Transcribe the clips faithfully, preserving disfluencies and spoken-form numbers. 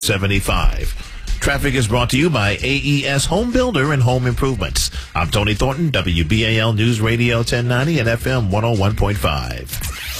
seventy-five. Traffic is brought to you by A E S Home Builder and Home Improvements. I'm Tony Thornton, W B A L News Radio ten ninety and F M one oh one point five.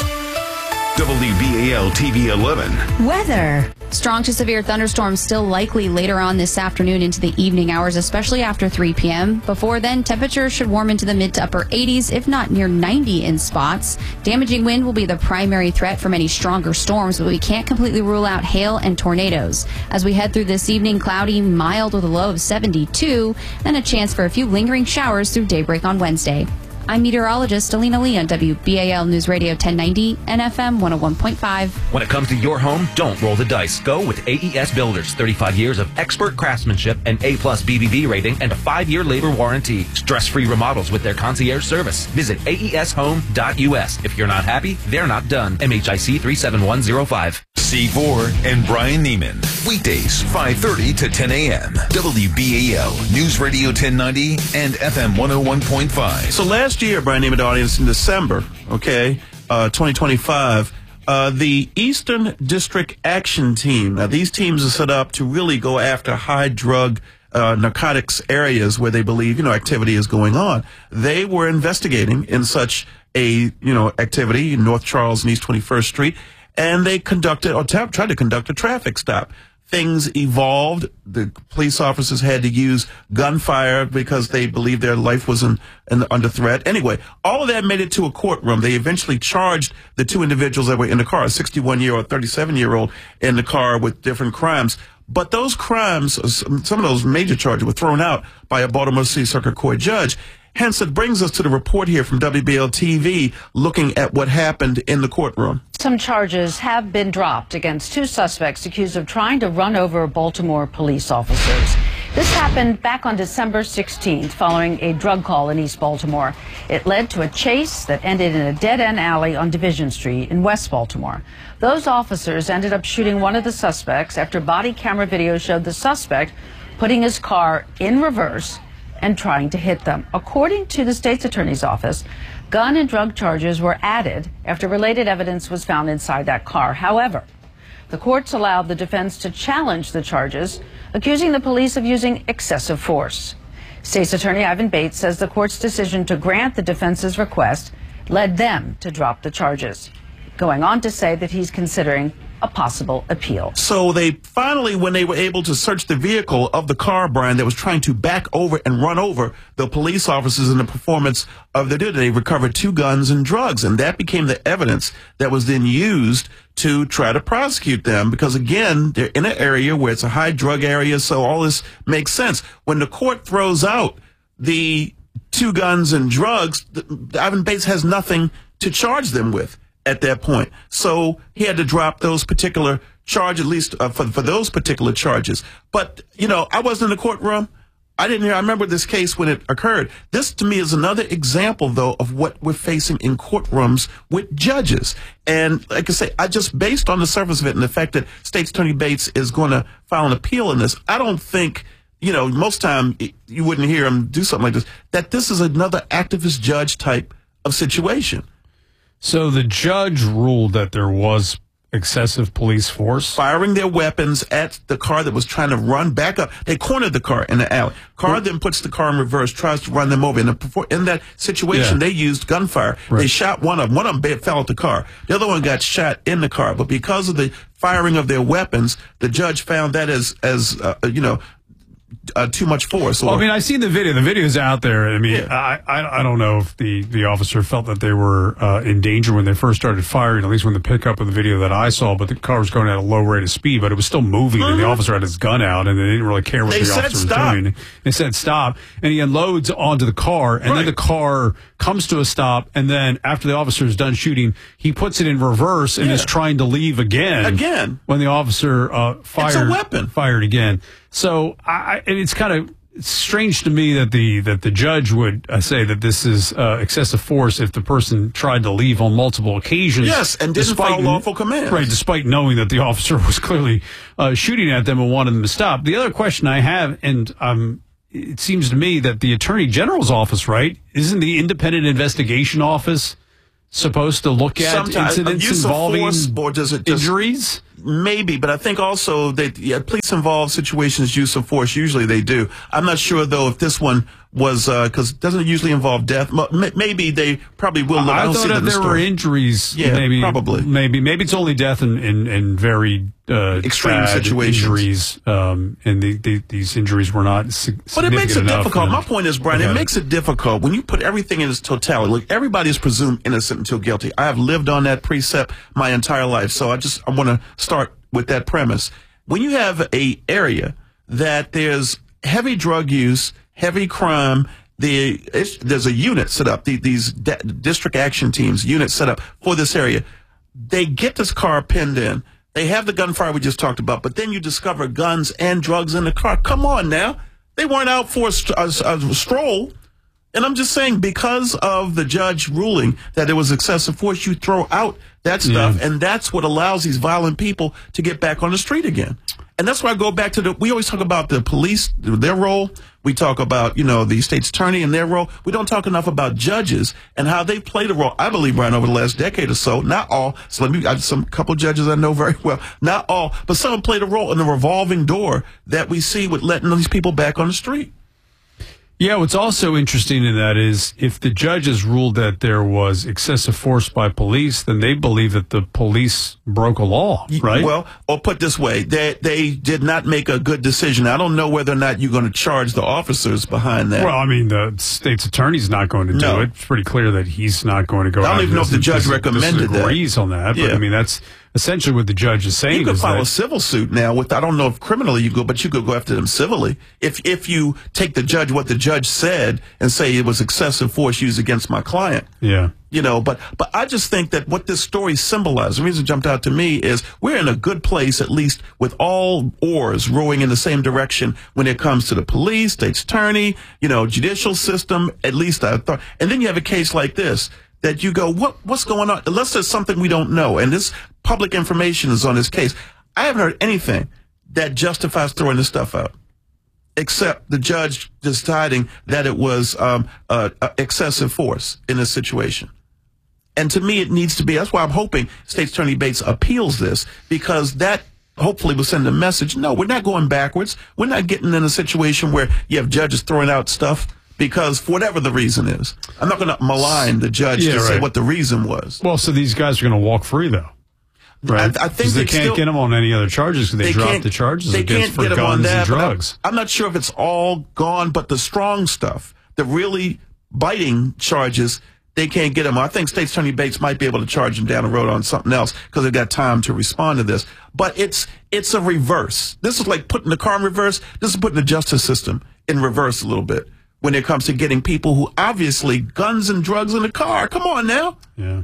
W B A L T V eleven. Weather. Strong to severe thunderstorms still likely later on this afternoon into the evening hours, especially after three p.m. Before then, temperatures should warm into the mid to upper eighties, if not near ninety in spots. Damaging wind will be the primary threat from any stronger storms, but we can't completely rule out hail and tornadoes. As we head through this evening, cloudy, mild with a low of seventy-two, and a chance for a few lingering showers through daybreak on Wednesday. I'm meteorologist Alina Lee on W B A L News Radio ten ninety and F M one oh one point five. When it comes to your home, don't roll the dice. Go with A E S Builders. thirty-five years of expert craftsmanship, an A-plus B B B rating, and a five-year labor warranty. Stress-free remodels with their concierge service. Visit A E S home dot U S. If you're not happy, they're not done. M H I C three seven one zero five. C four and Brian Neiman. Weekdays, five thirty to ten a.m. W B A L News Radio ten ninety and F M one oh one point five. So last year, Brian Neiman, audience, in December, okay, uh, twenty twenty-five, uh, the Eastern District Action Team, now these teams are set up to really go after high drug uh, narcotics areas where they believe, you know, activity is going on. They were investigating in such a, you know, activity in North Charles and East twenty-first Street. And they conducted, or t- tried to conduct a traffic stop. Things evolved. The police officers had to use gunfire because they believed their life was in, in, under threat. Anyway, all of that made it to a courtroom. They eventually charged the two individuals that were in the car, a sixty-one-year-old, thirty-seven-year-old in the car with different crimes. But those crimes, some of those major charges were thrown out by a Baltimore City Circuit Court judge. Hence, it brings us to the report here from W B A L T V looking at what happened in the courtroom. Some charges have been dropped against two suspects accused of trying to run over Baltimore police officers. This happened back on December sixteenth following a drug call in East Baltimore. It led to a chase that ended in a dead-end alley on Division Street in West Baltimore. Those officers ended up shooting one of the suspects after body camera video showed the suspect putting his car in reverse and trying to hit them. According to the state's attorney's office, gun and drug charges were added after related evidence was found inside that car. However, the courts allowed the defense to challenge the charges, accusing the police of using excessive force. State's attorney Ivan Bates says the court's decision to grant the defense's request led them to drop the charges, going on to say that he's considering a possible appeal. So they finally, when they were able to search the vehicle of the car, Brian, that was trying to back over and run over the police officers in the performance of their duty, they recovered two guns and drugs. And that became the evidence that was then used to try to prosecute them. Because, again, they're in an area where it's a high drug area, so all this makes sense. When the court throws out the two guns and drugs, Ivan Bates has nothing to charge them with at that point. So he had to drop those particular charges, at least uh, for, for those particular charges. But, you know, I wasn't in the courtroom. I didn't hear. I remember this case when it occurred. This, to me, is another example, though, of what we're facing in courtrooms with judges. And like I say, I just, based on the surface of it and the fact that State's Attorney Bates is going to file an appeal in this, I don't think, you know, most time you wouldn't hear him do something like this, that this is another activist judge type of situation. So the judge ruled that there was excessive police force. Firing their weapons at the car that was trying to run back up. They cornered the car in the alley. Car well, then puts the car in reverse, tries to run them over. And in that situation, yeah. they used gunfire. Right. They shot one of them. One of them fell out the car. The other one got shot in the car. But because of the firing of their weapons, the judge found that as, as uh, you know, Uh, too much force. Or, well, I mean, I seen the video. The video's out there. I mean, yeah. I, I I don't know if the, the officer felt that they were uh, in danger when they first started firing, at least when the pickup of the video that I saw, but the car was going at a low rate of speed, but it was still moving, mm-hmm. and the officer had his gun out, and they didn't really care what they the officer stop. was doing. They said stop, and he unloads onto the car, and right. then the car comes to a stop, and then after the officer is done shooting, he puts it in reverse and yeah. is trying to leave again. Again. When the officer uh, fired, it's a weapon. fired again. So I, and it's kind of it's strange to me that the that the judge would uh, say that this is uh, excessive force if the person tried to leave on multiple occasions. Yes, and didn't follow lawful commands. Right, despite knowing that the officer was clearly uh, shooting at them and wanted them to stop. The other question I have, and um, it seems to me that the Attorney General's office, right, isn't the Independent Investigation Office supposed to look at Sometimes, incidents use involving of force, or does it just, injuries? maybe, but I think also that yeah, police-involved situations, use of force, usually they do. I'm not sure, though, if this one was, because uh, it doesn't usually involve death. Maybe they probably will. I, I don't thought see that the there story. were injuries. Yeah, maybe, probably. Maybe maybe it's only death and in, in, in very uh, extreme bad situations. Injuries, um, and the, the, these injuries were not sig- But it makes it enough difficult. and- My point is, Brian, it makes it difficult when you put everything in its totality. Look, everybody is presumed innocent until guilty. I have lived on that precept my entire life, so I just I want to start with that premise. When you have a area that there's heavy drug use, heavy crime, the it's, there's a unit set up. The, these de- district action teams, units set up for this area. They get this car pinned in. They have the gunfire we just talked about, but then you discover guns and drugs in the car. Come on now. They weren't out for a, a, a stroll. And I'm just saying, because of the judge ruling that it was excessive force, you throw out that stuff, yeah. and that's what allows these violent people to get back on the street again. And that's why I go back to the, we always talk about the police, their role. We talk about, you know, the state's attorney and their role. We don't talk enough about judges and how they've played a role, I believe, Brian, over the last decade or so. Not all. So let me, I have some couple judges I know very well. Not all, but some have played a role in the revolving door that we see with letting these people back on the street. Yeah, what's also interesting in that is if the judges ruled that there was excessive force by police, then they believe that the police broke a law, right? Well, or put this way, they they did not make a good decision. I don't know whether or not you're going to charge the officers behind that. Well, I mean, the state's attorney's not going to do no. it. It's pretty clear that he's not going to go out. I don't even know if the judge recommended that. Agrees on that, but yeah. I mean, that's essentially what the judge is saying. You could is file that, a civil suit now with, I don't know if criminally you go, but you could go after them civilly. If if you take the judge, what the judge said, and say it was excessive force used against my client. Yeah. You know, but but I just think that what this story symbolizes, the reason it jumped out to me is we're in a good place, at least with all oars rowing in the same direction when it comes to the police, state's attorney, you know, judicial system, at least I thought. And then you have a case like this that you go, what what's going on? Unless there's something we don't know. And this public information is on this case. I haven't heard anything that justifies throwing this stuff out, except the judge deciding that it was um, uh, excessive force in this situation. And to me, it needs to be, that's why I'm hoping State Attorney Bates appeals this, because that hopefully will send a message. No, we're not going backwards. We're not getting in a situation where you have judges throwing out stuff because for whatever the reason is. I'm not going to malign the judge yeah, to right. say what the reason was. Well, so these guys are going to walk free, though. Right? I, I think they can't still, get them on any other charges because they, they dropped the charges they against can't for get them guns on that, and drugs. I'm, I'm not sure if it's all gone, but the strong stuff, the really biting charges, they can't get them. I think State Attorney Bates might be able to charge them down the road on something else because they've got time to respond to this. But it's it's a reverse. This is like putting the car in reverse. This is putting the justice system in reverse a little bit when it comes to getting people who obviously guns and drugs in the car. Come on now. Yeah.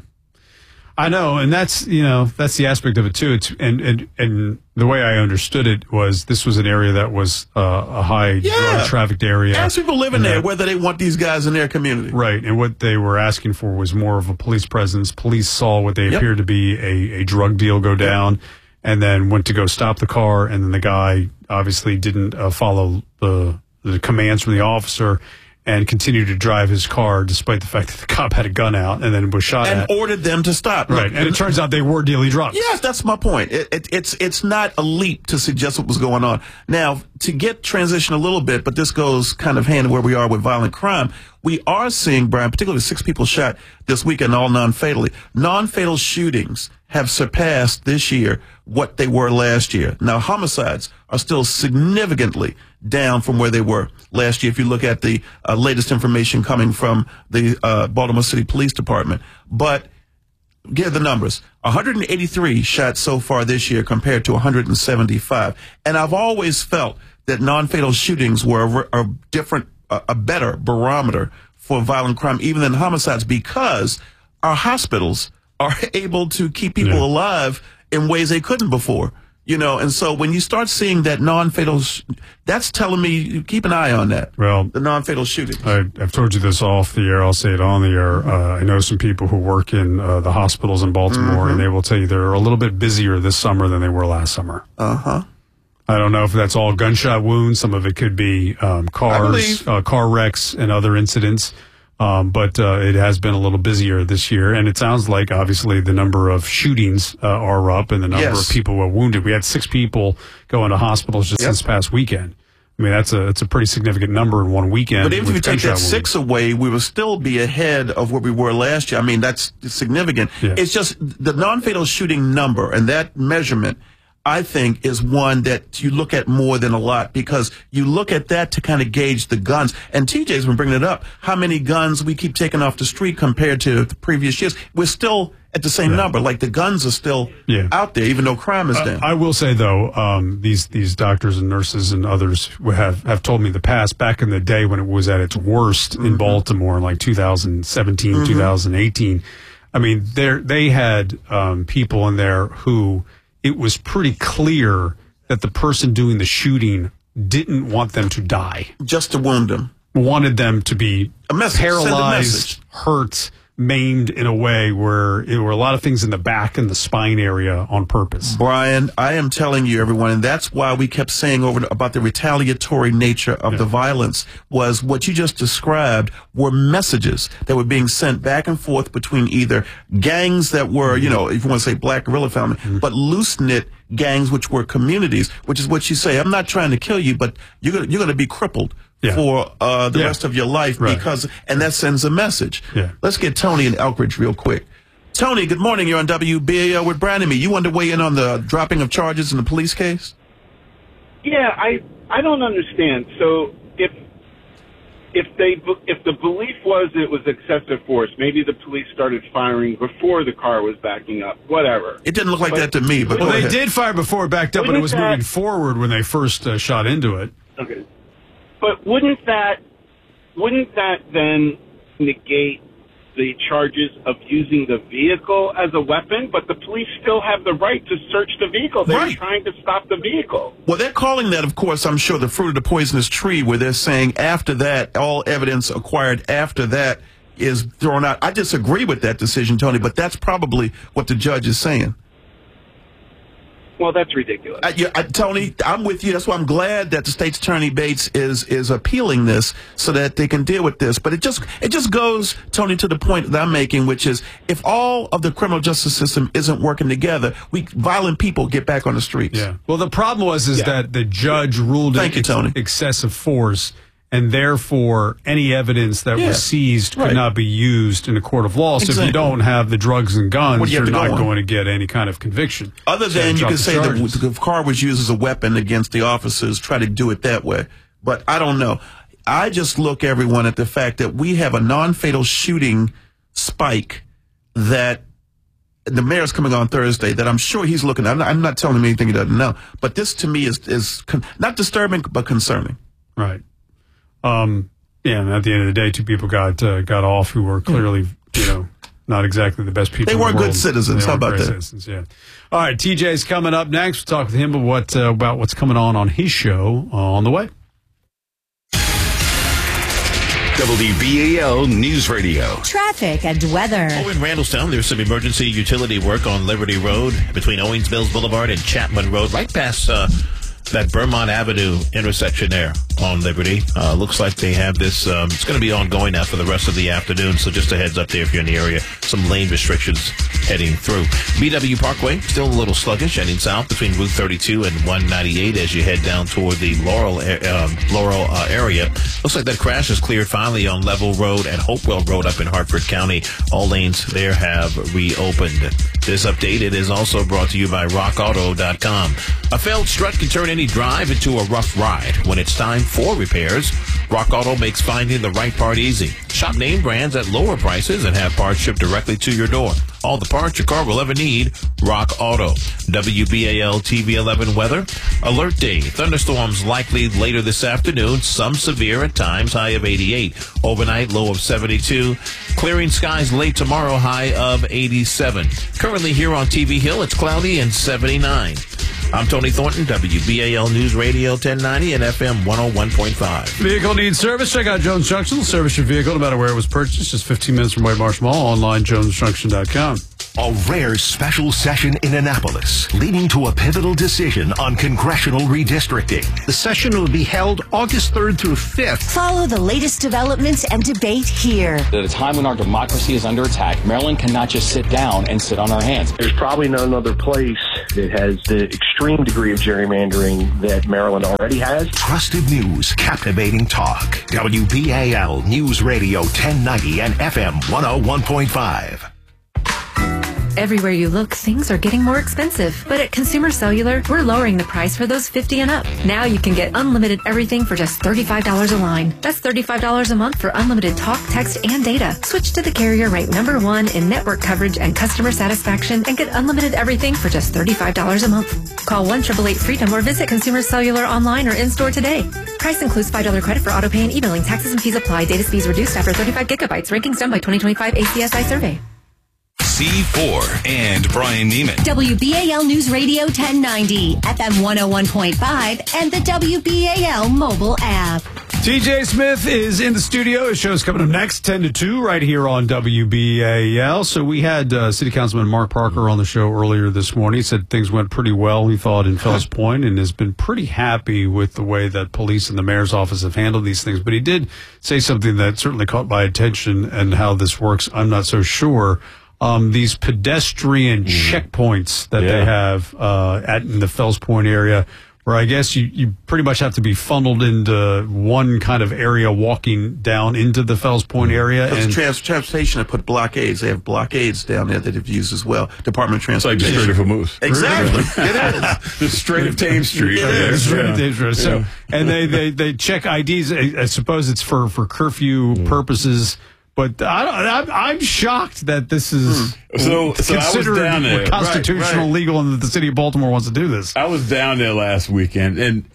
I know, and that's, you know, that's the aspect of it too. It's and and, and the way I understood it was this was an area that was uh, a high yeah. drug trafficked area. Ask people living there whether they want these guys in their community. Right, and what they were asking for was more of a police presence. Police saw what they yep. appeared to be a, a drug deal go down, yep. and then went to go stop the car, and then the guy obviously didn't uh, follow the the commands from the officer and continued to drive his car despite the fact that the cop had a gun out and then was shot and at. And ordered them to stop. Right, Look, and it turns out they were dealing drugs. Yes, that's my point. It, it, it's it's not a leap to suggest what was going on. Now, to get transition a little bit, but this goes kind of hand in where we are with violent crime, we are seeing, Brian, particularly six people shot this weekend, all non-fatally. Non-fatal shootings have surpassed this year what they were last year. Now, homicides are still significantly down from where they were last year if you look at the uh, latest information coming from the uh, Baltimore City Police Department. But give the numbers. one hundred eighty-three shot so far this year compared to one hundred seventy-five. And I've always felt that non-fatal shootings were a, a different, a, a better barometer for violent crime even than homicides because our hospitals are able to keep people yeah. alive in ways they couldn't before. You know, and so when you start seeing that non-fatal, sh- that's telling me keep an eye on that. Well, the non-fatal shootings. I, I've told you this off the air. I'll say it on the air. Uh, I know some people who work in uh, the hospitals in Baltimore, mm-hmm. and they will tell you they're a little bit busier this summer than they were last summer. Uh huh. I don't know if that's all gunshot wounds. Some of it could be um, cars, uh, car wrecks, and other incidents. Um, but uh, it has been a little busier this year, and it sounds like obviously the number of shootings uh, are up and the number Yes. of people who are wounded. We had six people go into hospitals just Yep. this past weekend. I mean, that's a that's a pretty significant number in one weekend. But even if with you take gunshot that six away, we will still be ahead of where we were last year. I mean, that's significant. Yeah. It's just the non-fatal shooting number and that measurement, I think, is one that you look at more than a lot, because you look at that to kind of gauge the guns. And T J's been bringing it up, how many guns we keep taking off the street compared to the previous years. We're still at the same Yeah. number. Like, the guns are still Yeah. out there, even though crime is Uh, down. I will say though, um, these these doctors and nurses and others who have have told me in the past, back in the day when it was at its worst Mm-hmm. in Baltimore, in like two thousand seventeen, two thousand eighteen. I mean, they they had um, people in there who it was pretty clear that the person doing the shooting didn't want them to die, Just to wound them. wanted them to be A message. Send a paralyzed, message. hurt, maimed in a way where there were a lot of things in the back and the spine area on purpose. Brian, I am telling you, everyone, and that's why we kept saying over the, about the retaliatory nature of Yeah. the violence, was what you just described were messages that were being sent back and forth between either gangs that were, you know, if you want to say black guerrilla family, Mm-hmm. but loose-knit gangs, which were communities, which is what you say, I'm not trying to kill you, but you're gonna, you're going to be crippled Yeah. for uh, the Yeah. rest of your life, Right. because, and that sends a message. Yeah. Let's get Tony in Elkridge real quick. Tony, good morning. You're on W B A L with Brandon. Me. You wanted to weigh in on the dropping of charges in the police case? Yeah, I I don't understand. So if if they if the belief was it was excessive force, maybe the police started firing before the car was backing up. Whatever. It didn't look like But- that to me, but Well, go they ahead. did fire before it backed up, but it Wouldn't was that- moving forward when they first uh, shot into it. Okay. But wouldn't that wouldn't that then negate the charges of using the vehicle as a weapon? But the police still have the right to search the vehicle. They were Right. trying to stop the vehicle. Well, they're calling that, of course, I'm sure, the fruit of the poisonous tree, where they're saying after that, all evidence acquired after that is thrown out. I disagree with that decision, Tony, but that's probably what the judge is saying. Well, that's ridiculous. I, yeah, I, Tony, I'm with you. That's why I'm glad that the state's attorney Bates is is appealing this so that they can deal with this. But it just it just goes, Tony, to the point that I'm making, which is if all of the criminal justice system isn't working together, we violent people get back on the streets. Yeah. Well, the problem was is Yeah. that the judge ruled Thank it you, Tony. excessive force, and therefore any evidence that Yeah. was seized could Right. not be used in a court of law. So if Exactly. you don't have the drugs and guns, What do you you're have to go not on? going to get any kind of conviction. Other So than you drop can the say charges. the, the car was used as a weapon against the officers, try to do it that way. But I don't know. I just look, everyone, at the fact that we have a non-fatal shooting spike that the mayor's coming on Thursday that I'm sure he's looking at. I'm not, I'm not telling him anything he doesn't know. But this to me is, is con- not disturbing, but concerning. Right. Um, yeah, and at the end of the day, two people got uh, got off who were clearly, you know, not exactly the best people. They in the weren't good world. citizens. They How weren't about great that? Citizens, yeah. All right, T J's coming up next. We'll talk with him about what uh, about what's coming on on his show uh, on the way. W B A L News Radio. Traffic and weather. Oh, in Randallstown, there's some emergency utility work on Liberty Road between Owings Mills Boulevard and Chapman Road, right past uh, that Vermont Avenue intersection there on Liberty. Uh, looks like they have this. Um, it's going to be ongoing now for the rest of the afternoon. So just a heads up there if you're in the area. Some lane restrictions heading through. B W Parkway still a little sluggish heading south between Route thirty-two and one ninety-eight as you head down toward the Laurel um, Laurel uh, area. Looks like that crash is cleared finally on Level Road and Hopewell Road up in Hartford County. All lanes there have reopened. This update it is also brought to you by rock auto dot com. A failed strut can turn any drive into a rough ride. When it's time for repairs, Rock Auto makes finding the right part easy. Shop name brands at lower prices and have parts shipped directly to your door. All the parts your car will ever need, Rock Auto. W B A L T V eleven weather. Alert day. Thunderstorms likely later this afternoon. Some severe at times, high of eighty-eight. Overnight, low of seventy-two. Clearing skies late tomorrow, high of eighty-seven. Currently here on T V Hill, it's cloudy and seventy-nine. I'm Tony Thornton, W B A L News Radio ten ninety and F M one oh one point five. Vehicle needs service. Check out Jones Junction. Service your vehicle no matter where it was purchased. Just fifteen minutes from White Marsh Mall. Online, jones junction dot com. A rare special session in Annapolis, leading to a pivotal decision on congressional redistricting. The session will be held August third through fifth. Follow the latest developments and debate here. At a time when our democracy is under attack, Maryland cannot just sit down and sit on our hands. There's probably no other place that has the extreme degree of gerrymandering that Maryland already has. Trusted news, captivating talk. W B A L News Radio ten ninety and F M one oh one point five. Everywhere you look, things are getting more expensive. But at Consumer Cellular, we're lowering the price for those fifty and up. Now you can get unlimited everything for just thirty-five dollars a line. That's thirty-five dollars a month for unlimited talk, text, and data. Switch to the carrier ranked number one in network coverage and customer satisfaction and get unlimited everything for just thirty-five dollars a month. Call one eight eight eight freedom or visit Consumer Cellular online or in-store today. Price includes five dollars credit for auto pay and e-billing. Taxes and fees apply. Data speeds reduced after thirty-five gigabytes. Rankings done by twenty twenty-five A C S I survey. C four and Brian Neiman. W B A L News Radio ten ninety, F M one oh one point five, and the W B A L mobile app. T J Smith is in the studio. His show's coming up next, ten to two, right here on W B A L. So we had uh, City Councilman Mark Parker on the show earlier this morning. He said things went pretty well, he thought, in Fells Point, and has been pretty happy with the way that police and the mayor's office have handled these things. But he did say something that certainly caught my attention, and how this works, I'm not so sure. Um, these pedestrian mm. checkpoints that yeah. they have uh, at in the Fells Point area, where I guess you, you pretty much have to be funneled into one kind of area walking down into the Fells Point area. That's and trans- transportation have put blockades. They have blockades down there that they've used as well. Department of Transportation. It's like the Strait of Hormuz. Exactly. It is. The Strait of Thames Street. It yeah, is. Strait yeah. of Thames Street. So, yeah. and they, they, they check I Ds. I, I suppose it's for, for curfew mm. purposes. But I don't, I'm, I'm shocked that this is mm. so, so considered I was down there. constitutional, right, right. legal, and that the city of Baltimore wants to do this. I was down there last weekend, and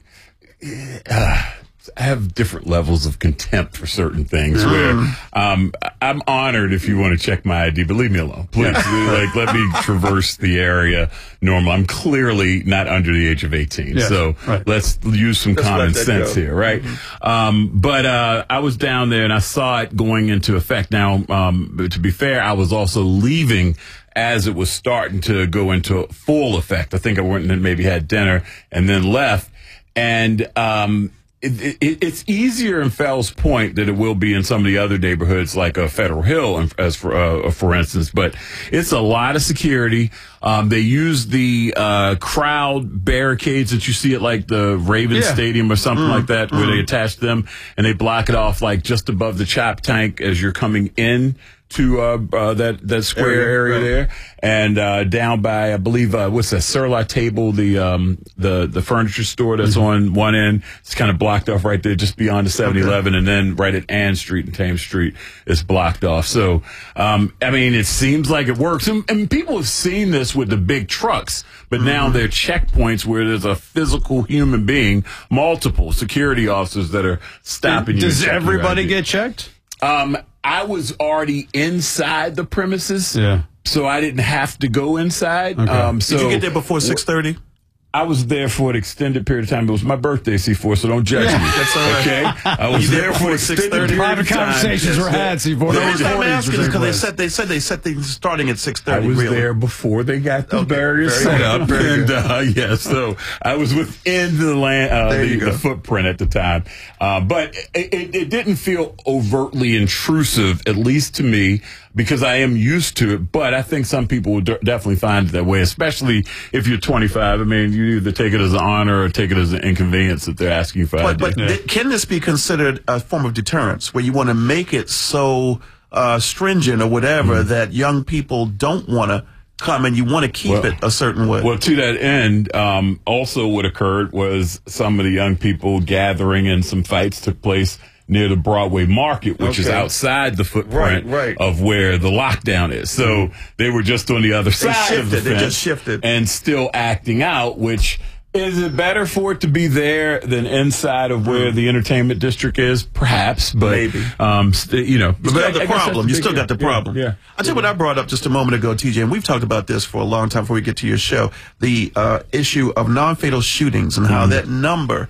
uh, I have different levels of contempt for certain things. Mm. Where um, I'm honored if you want to check my I D, but leave me alone, please. Like, let me traverse the area normal. I'm clearly not under the age of eighteen, yeah, so right. let's use some let's common sense go. here, right? Mm-hmm. Um, but uh, I was down there and I saw it going into effect. Now, um, to be fair, I was also leaving as it was starting to go into full effect. I think I went and maybe had dinner and then left, and um, It, it, it's easier in Fells Point than it will be in some of the other neighborhoods like uh, Federal Hill, as for uh, for instance. But it's a lot of security. Um, they use the uh, crowd barricades that you see at like the Ravens yeah. Stadium or something mm. like that, mm. where they attach them and they block it off like just above the chop tank as you're coming in to uh, uh, that that square area, area right. there, and uh, down by I believe uh, what's that Sur La Table, the um, the the furniture store that's mm-hmm. on one end. It's kind of blocked off right there, just beyond the seven eleven, okay. and then right at Ann Street and Thames Street is blocked off. So um, I mean, it seems like it works, and, and people have seen this with the big trucks, but mm-hmm. now they're checkpoints where there's a physical human being, multiple security officers that are stopping and you. Does everybody get checked? Um, I was already inside the premises, yeah. so I didn't have to go inside. Okay. Um, so Did you get there before six thirty? I was there for an extended period of time. It was my birthday, C four, so don't judge yeah, me. That's all right. Okay? I was you there for an extended period Private of time. conversations were had, C four. The reason I'm asking is because they said, they said they set things starting at six thirty. I was really. there before they got the okay. barriers Very set good. up. Very and, good. uh, yeah, so I was within the land, uh, the, the footprint at the time. Uh, but it, it, it didn't feel overtly intrusive, at least to me, because I am used to it. But I think some people would d- definitely find it that way, especially if you're twenty-five. I mean, you either take it as an honor or take it as an inconvenience that they're asking for. But, but th- can this be considered a form of deterrence, where you want to make it so uh, stringent or whatever mm-hmm. that young people don't want to come and you want to keep well, it a certain way? Well, to that end, um, also what occurred was some of the young people gathering and some fights took place near the Broadway Market, which okay. is outside the footprint right, right. of where the lockdown is. So mm-hmm. they were just on the other they side shifted, of the fence. They just shifted. And still acting out, which is it better for it to be there than inside of where mm. the entertainment district is? Perhaps, but maybe. Um, st- you know, you still have the problem. You still got the problem. Yeah, yeah. I'll tell you what I brought up just a moment ago, T J, and we've talked about this for a long time before we get to your show. The uh, issue of non-fatal shootings and how mm. that number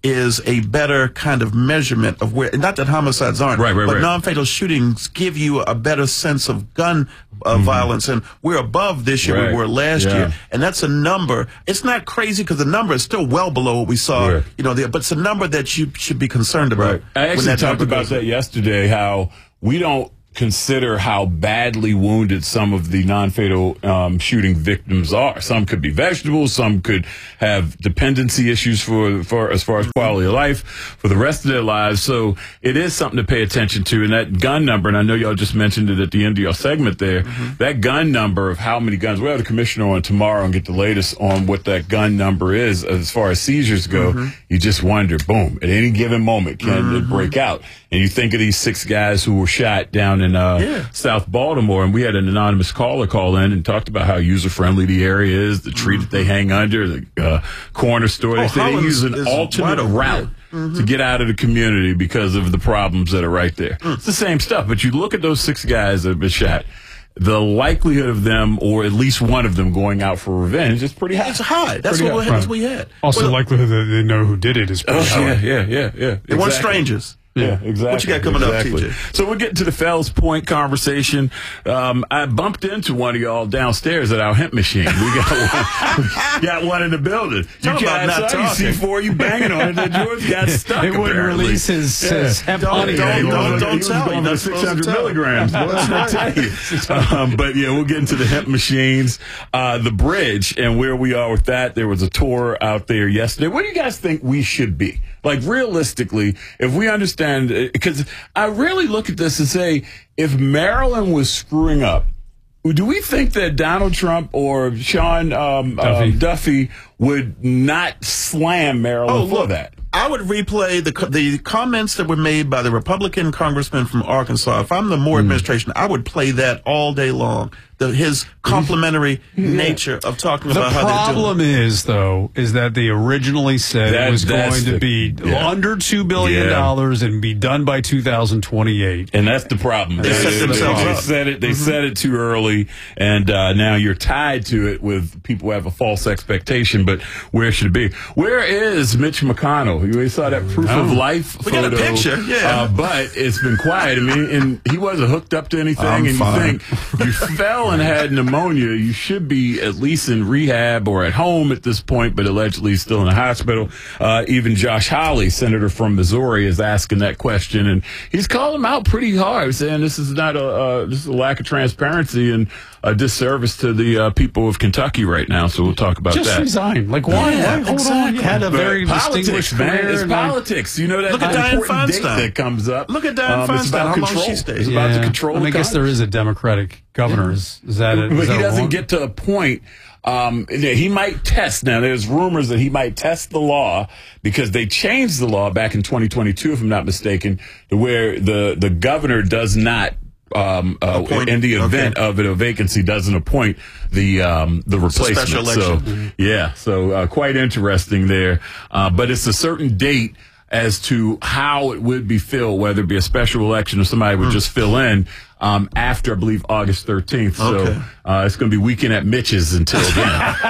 is a better kind of measurement of where, not that homicides aren't, right, right, but right. non-fatal shootings give you a better sense of gun uh, mm-hmm. violence. And we're above this year, right. we were last yeah. year. And that's a number. It's not crazy because the number is still well below what we saw, right. you know, there, but it's a number that you should be concerned about. Right. I actually talked about that yesterday, how we don't consider how badly wounded some of the non-fatal um, shooting victims are. Some could be vegetables, some could have dependency issues for, for as far as quality of life for the rest of their lives. So it is something to pay attention to. And that gun number, and I know y'all just mentioned it at the end of your segment there, mm-hmm. that gun number of how many guns, we'll have the commissioner on tomorrow and get the latest on what that gun number is as far as seizures go. Mm-hmm. You just wonder, boom, at any given moment, can mm-hmm. it break out? And you think of these six guys who were shot down in uh, yeah. South Baltimore, and we had an anonymous caller call in and talked about how user-friendly the area is, the tree mm-hmm. that they hang under, the uh, corner store. They oh, say they use an alternate route mm-hmm. to get out of the community because of the problems that are right there. Mm. It's the same stuff, but you look at those six guys that have been shot, the likelihood of them, or at least one of them, going out for revenge is pretty high. It's high. That's pretty what high. Right. we had. Also, well, the likelihood that they know who did it is pretty oh, high. Yeah, yeah, yeah, yeah. They exactly. weren't strangers. Yeah, exactly. What you got coming exactly. up, T J? So we're getting to the Fells Point conversation. Um, I bumped into one of y'all downstairs at our hemp machine. We got one, we got one in the building. Talk you about not talking. C four, you banging on it. That George got stuck. It wouldn't apparently. release his, yeah. his hemp don't, honey. Don't, don't, don't he was tell. Going to six hundred milligrams. I tell you. Um, but yeah, we'll get into the hemp machines, uh, the bridge, and where we are with that. There was a tour out there yesterday. What do you guys think we should be? Like, realistically, if we understand, because I really look at this and say, if Maryland was screwing up, do we think that Donald Trump or Sean um, Duffy. Um, Duffy would not slam Maryland oh, for look, that? I would replay the the comments that were made by the Republican congressman from Arkansas. If I'm the Moore mm. administration, I would play that all day long. The, his complimentary yeah. nature of talking the about how they're doing. The problem is, though, is that they originally said that, it was going the, to be yeah. under two billion dollars yeah. and be done by two thousand twenty-eight. And that's the problem. They, they, set themselves they, up. They said it. They mm-hmm. said it too early, and uh, now you're tied to it with people who have a false expectation. But where should it be? Where is Mitch McConnell? You saw that proof oh. of life we photo. got a picture, yeah. Uh, but it's been quiet. I mean, and he wasn't hooked up to anything. I'm and fine. you think you fell and had pneumonia. You should be at least in rehab or at home at this point, but allegedly still in the hospital. Uh, even Josh Hawley, senator from Missouri, is asking that question, and he's calling him out pretty hard, saying this is not a uh, this is a lack of transparency and a disservice to the uh, people of Kentucky right now. So we'll talk about Just that. Just resign. Like why? Yeah, why hold exactly. on? You had a But very politics, distinguished man. career. It's and politics. You know that Look at Dianne important date Feinstein. that comes up. Look at Dianne um, it's Feinstein. about How long control. she stays. It's yeah. about the control. I, mean, of I guess there is a Democratic governor. Yeah. Is, is that it? But is he that doesn't wrong? get to a point. Um, he might test. Now, there's rumors that he might test the law because they changed the law back in twenty twenty-two, if I'm not mistaken, to where the, the governor does not, um, uh, in the event okay. of a vacancy, doesn't appoint the, um, the replacement. Special election. So, mm-hmm. yeah, so, uh, quite interesting there. Uh, but it's a certain date as to how it would be filled, whether it be a special election or somebody would mm. just fill in um, after, I believe, August thirteenth. Okay. So uh, it's going to be weekend at Mitch's until then.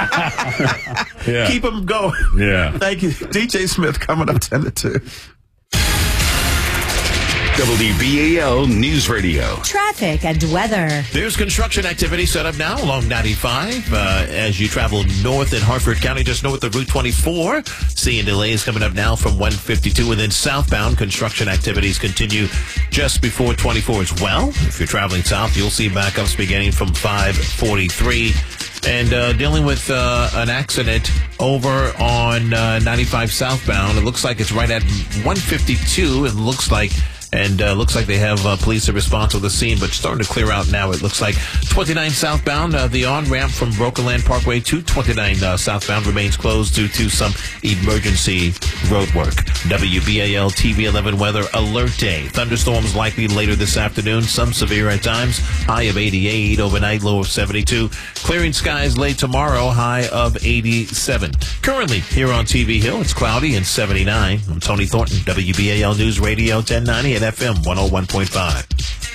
yeah. Keep them going. Yeah. Thank you. D J Smith coming up ten to two. W B A L News Radio. Traffic and weather. There's construction activity set up now along ninety-five uh, as you travel north in Hartford County, just north of Route twenty-four. Seeing delays coming up now from one fifty-two, and then southbound construction activities continue just before twenty-four as well. If you're traveling south, you'll see backups beginning from five forty-three. And uh, dealing with uh, an accident over on uh, ninety-five southbound. It looks like it's right at one fifty-two. It looks like And uh, looks like they have uh, police to respond to the scene, but starting to clear out now. It looks like twenty-nine southbound, uh, the on-ramp from Broken Land Parkway to twenty-nine uh, southbound remains closed due to some emergency road work. W B A L T V eleven weather alert day. Thunderstorms likely later this afternoon, some severe at times. High of eighty-eight, overnight low of seventy-two. Clearing skies late tomorrow, high of eighty-seven. Currently, here on T V Hill, it's cloudy and seventy-nine. I'm Tony Thornton, W B A L News Radio ten ninety at F M one oh one point five.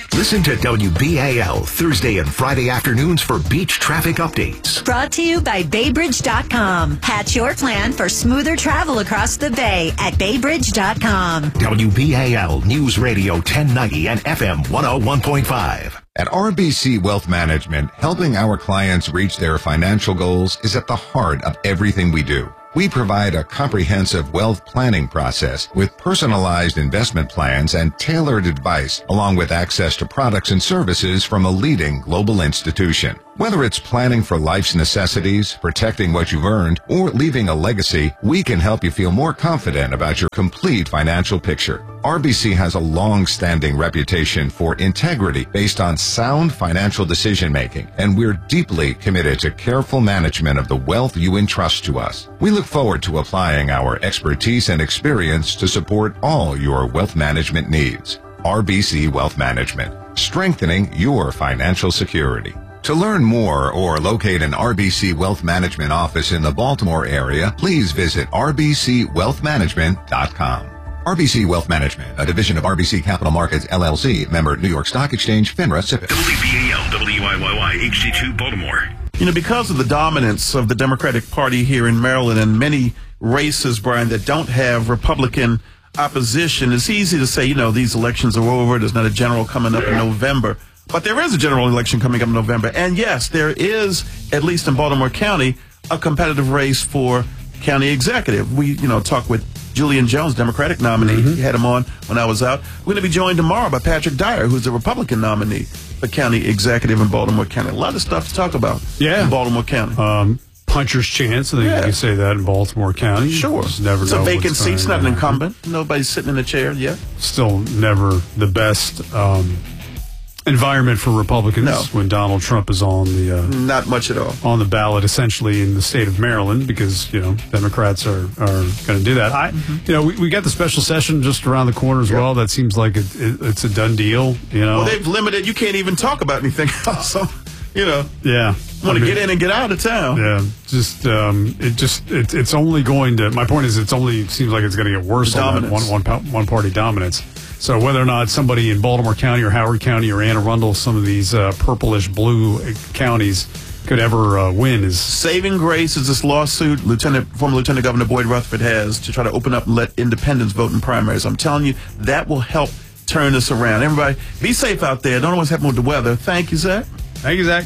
Listen to W B A L Thursday and Friday afternoons for beach traffic updates. Brought to you by Baybridge dot com. Hatch your plan for smoother travel across the bay at Baybridge dot com. W B A L News Radio ten ninety and F M one oh one point five. At R B C Wealth Management, helping our clients reach their financial goals is at the heart of everything we do. We provide a comprehensive wealth planning process with personalized investment plans and tailored advice, along with access to products and services from a leading global institution. Whether it's planning for life's necessities, protecting what you've earned, or leaving a legacy, we can help you feel more confident about your complete financial picture. R B C has a long-standing reputation for integrity based on sound financial decision-making, and we're deeply committed to careful management of the wealth you entrust to us. We look forward to applying our expertise and experience to support all your wealth management needs. R B C Wealth Management, strengthening your financial security. To learn more or locate an R B C Wealth Management office in the Baltimore area, please visit R B C wealth management dot com. R B C Wealth Management, a division of R B C Capital Markets, L L C, member New York Stock Exchange, FINRA, S I P C. W B A L, W I Y Y, H D two, Baltimore. You know, because of the dominance of the Democratic Party here in Maryland and many races, Brian, that don't have Republican opposition, it's easy to say, you know, these elections are over. There's not a general coming up in November. But there is a general election coming up in November. And yes, there is, at least in Baltimore County, a competitive race for county executive. We, you know, talked with Julian Jones, Democratic nominee. Mm-hmm. He had him on when I was out. We're going to be joined tomorrow by Patrick Dyer, who's the Republican nominee for county executive in Baltimore County. A lot of stuff to talk about yeah. in Baltimore County. Um, puncher's chance, I think yeah. you can say that in Baltimore County. Sure. Just never it's know a vacant seat. It's not an incumbent. Happen. Nobody's sitting in a chair yet. Still never the best um, environment for Republicans no. when Donald Trump is on the uh, not much at all on the ballot, essentially in the state of Maryland, because you know Democrats are are going to do that. I, mm-hmm. you know, we, we got the special session just around the corner as yep. well. That seems like it, it, it's a done deal. You know, well, they've limited. You can't even talk about anything else. So, you know, yeah, want to I mean, get in and get out of town. Yeah, just um, it just it, it's only going to. My point is, it's only seems like it's going to get worse on that one one one party dominance. So whether or not somebody in Baltimore County or Howard County or Anne Arundel, some of these uh, purplish blue counties could ever uh, win is saving grace. Is this lawsuit Lieutenant former Lieutenant Governor Boyd Rutherford has to try to open up and let independents vote in primaries. I'm telling you, that will help turn this around. Everybody, be safe out there. Don't know what's happening with the weather. Thank you, Zach. Thank you, Zach.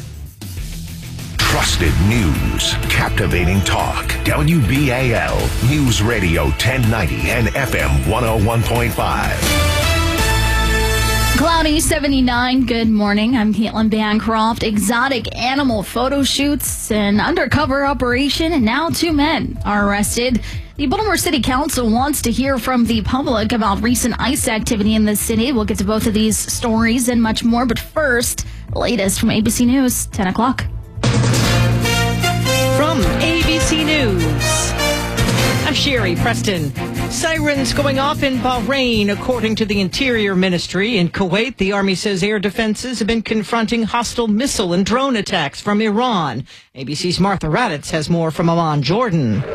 Trusted news, captivating talk. W B A L News Radio ten ninety and F M one oh one point five. Cloudy seventy-nine. Good morning. I'm Caitlin Bancroft. Exotic animal photo shoots, an undercover operation, and now two men are arrested. The Baltimore City Council wants to hear from the public about recent ICE activity in the city. We'll get to both of these stories and much more. But first, the latest from A B C News, ten o'clock. From A B C News, I'm Sherry Preston. Sirens going off in Bahrain, according to the Interior Ministry. In Kuwait, the Army says air defenses have been confronting hostile missile and drone attacks from Iran. A B C's Martha Raddatz has more from Amman, Jordan.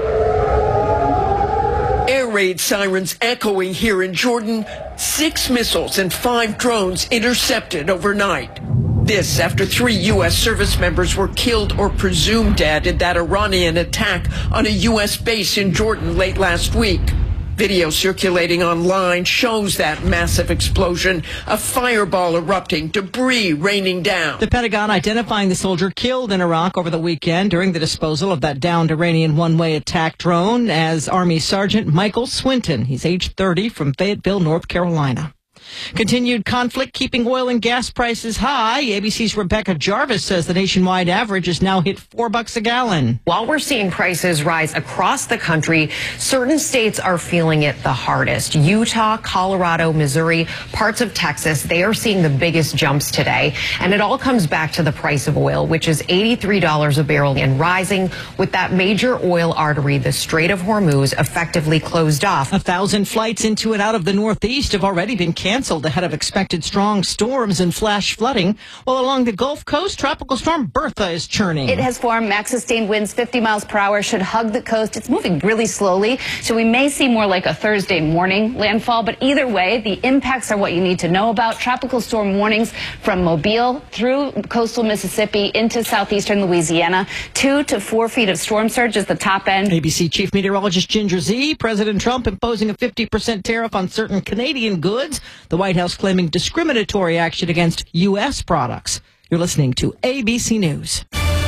Air raid sirens echoing here in Jordan. Six missiles and five drones intercepted overnight. This after three U S service members were killed or presumed dead in that Iranian attack on a U S base in Jordan late last week. Video circulating online shows that massive explosion, a fireball erupting, debris raining down. The Pentagon identifying the soldier killed in Iraq over the weekend during the disposal of that downed Iranian one-way attack drone as Army Sergeant Michael Swinton. He's age thirty from Fayetteville, North Carolina. Continued conflict keeping oil and gas prices high. A B C's Rebecca Jarvis says the nationwide average has now hit four bucks a gallon. While we're seeing prices rise across the country, certain states are feeling it the hardest. Utah, Colorado, Missouri, parts of Texas, they are seeing the biggest jumps today. And it all comes back to the price of oil, which is eighty-three dollars a barrel and rising, with that major oil artery, the Strait of Hormuz, effectively closed off. A thousand flights into and out of the Northeast have already been canceled canceled ahead of expected strong storms and flash flooding, while along the Gulf Coast, Tropical Storm Bertha is churning. It has formed. Max sustained winds fifty miles per hour should hug the coast. It's moving really slowly, so we may see more like a Thursday morning landfall. But either way, the impacts are what you need to know about. Tropical storm warnings from Mobile through coastal Mississippi into southeastern Louisiana. Two to four feet of storm surge is the top end. A B C Chief Meteorologist Ginger Zee. President Trump imposing a fifty percent tariff on certain Canadian goods. The White House claiming discriminatory action against U S products. You're listening to A B C News.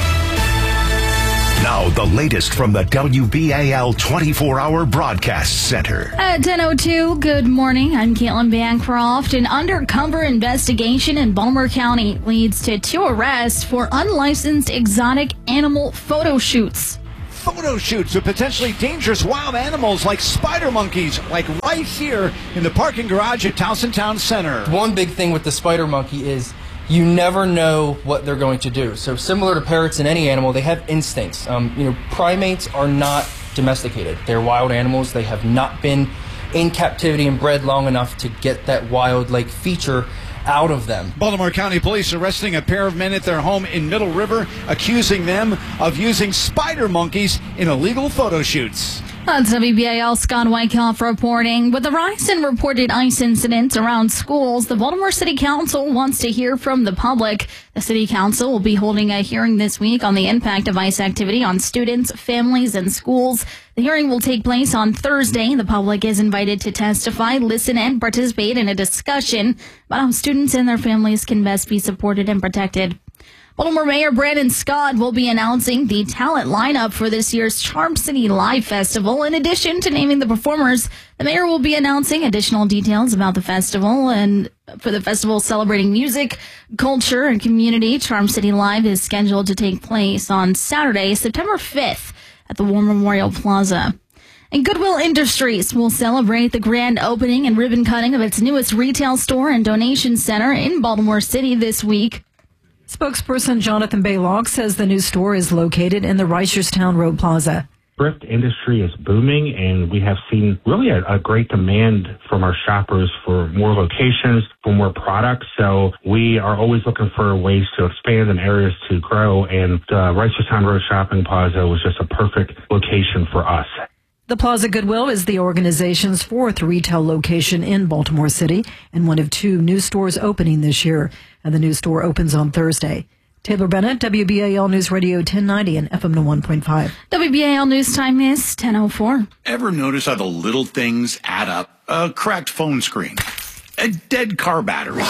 Now, the latest from the W B A L twenty-four hour Broadcast Center. At ten oh two, good morning. I'm Caitlin Bancroft. An undercover investigation in Baltimore County leads to two arrests for unlicensed exotic animal photo shoots. Photo shoots of potentially dangerous wild animals like spider monkeys, like right here in the parking garage at Towson Town Center. One big thing with the spider monkey is you never know what they're going to do. So similar to parrots and any animal, they have instincts. Um, you know, primates are not domesticated. They're wild animals. They have not been in captivity and bred long enough to get that wild-like feature out of them. Baltimore County Police arresting a pair of men at their home in Middle River, accusing them of using spider monkeys in illegal photo shoots. That's W B A L Scott Wyckoff reporting. With the rise in reported ICE incidents around schools, the Baltimore City Council wants to hear from the public. The City Council will be holding a hearing this week on the impact of ICE activity on students, families, and schools. The hearing will take place on Thursday. The public is invited to testify, listen, and participate in a discussion about how students and their families can best be supported and protected. Baltimore Mayor Brandon Scott will be announcing the talent lineup for this year's Charm City Live Festival. In addition to naming the performers, the mayor will be announcing additional details about the festival. And for the festival celebrating music, culture, and community, Charm City Live is scheduled to take place on Saturday, September fifth at the War Memorial Plaza. And Goodwill Industries will celebrate the grand opening and ribbon cutting of its newest retail store and donation center in Baltimore City this week. Spokesperson Jonathan Baylock says the new store is located in the Reisterstown Road Plaza. Thrift industry is booming, and we have seen really a, a great demand from our shoppers for more locations, for more products. So we are always looking for ways to expand and areas to grow, and uh, Reisterstown Road Shopping Plaza was just a perfect location for us. The Plaza Goodwill is the organization's fourth retail location in Baltimore City and one of two new stores opening this year. And the new store opens on Thursday. Taylor Bennett, W B A L News Radio ten ninety and F M one point five. W B A L News Time is ten oh four. Ever notice how the little things add up? A cracked phone screen, a dead car battery,